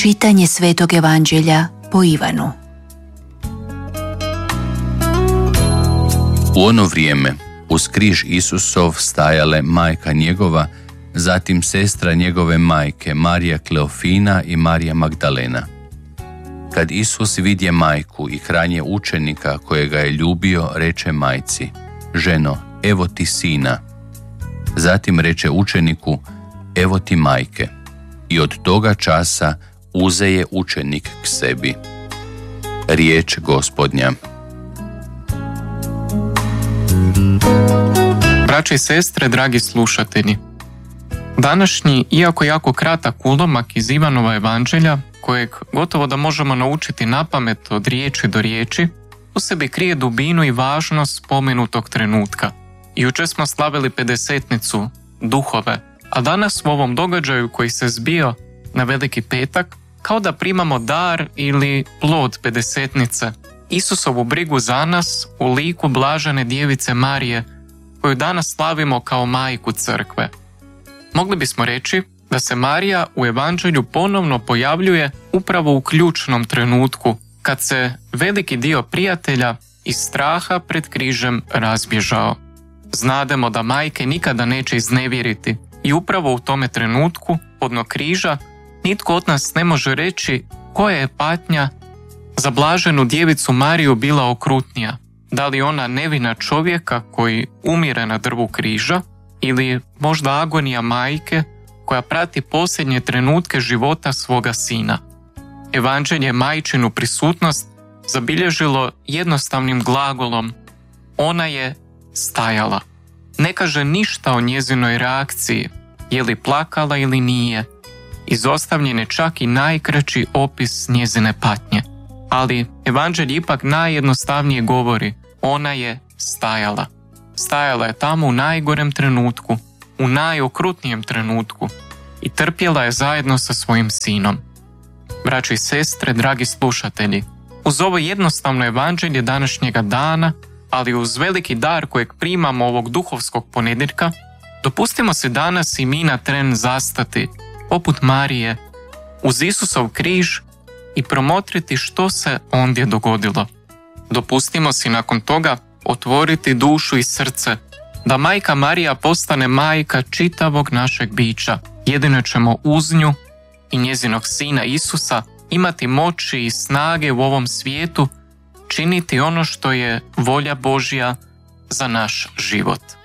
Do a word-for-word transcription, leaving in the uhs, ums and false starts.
Čitanje Svetog Evanđelja po Ivanu. U ono vrijeme uz križ Isusov stajale majka njegova, zatim sestra njegove majke, Marija Kleofina i Marija Magdalena. Kad Isus vidje majku i hranje učenika kojega je ljubio, reče majci: ženo, evo ti sina. Zatim reče učeniku: evo ti majke. I od toga časa uzeje učenik k sebi. Riječ Gospodnja. Braće i sestre, dragi slušatelji, današnji, iako jako kratak ulomak iz Ivanova evanđelja, kojeg gotovo da možemo naučiti napamet od riječi do riječi, u sebi krije dubinu i važnost spomenutog trenutka. Jučer smo slavili pedesetnicu duhove, a danas u ovom događaju koji se zbio na Veliki petak, kao da primamo dar ili plod pedesetnice, Isusovu brigu za nas u liku blažene djevice Marije, koju danas slavimo kao majku crkve. Mogli bismo reći da se Marija u evanđelju ponovno pojavljuje upravo u ključnom trenutku, kad se veliki dio prijatelja iz straha pred križem razbježao. Znademo da majke nikada neće iznevjeriti i upravo u tome trenutku, podno križa, nitko od nas ne može reći koja je patnja za blaženu djevicu Mariju bila okrutnija. Da li ona nevina čovjeka koji umire na drvu križa ili možda agonija majke koja prati posljednje trenutke života svoga sina. Evanđelje majčinu prisutnost zabilježilo jednostavnim glagolom: ona je stajala. Ne kaže ništa o njezinoj reakciji, je li plakala ili nije. Izostavljen je čak i najkraći opis njezine patnje. Ali evanđelje ipak najjednostavnije govori: ona je stajala. Stajala je tamo u najgorem trenutku, u najokrutnijem trenutku i trpjela je zajedno sa svojim sinom. Braćo i sestre, dragi slušatelji, uz ovo jednostavno evanđelje današnjega dana, ali uz veliki dar kojeg primamo ovog duhovskog ponedjeljka, dopustimo se danas i mi na tren zastati, poput Marije, uz Isusov križ i promotriti što se ondje dogodilo. Dopustimo si nakon toga otvoriti dušu i srce, da majka Marija postane majka čitavog našeg bića. Jedino ćemo uz nju i njezinog sina Isusa imati moći i snage u ovom svijetu, činiti ono što je volja Božja za naš život.